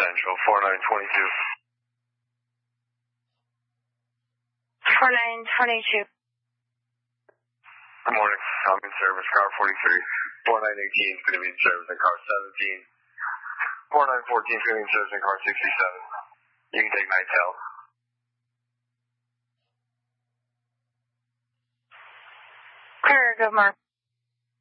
Central, 4922. 4922. Good morning. I'm in service, car 43. 4918 is going to be in service, and car 17. 4914 is going to be in service, and car 67. You can take Nightel. Clear, good mark.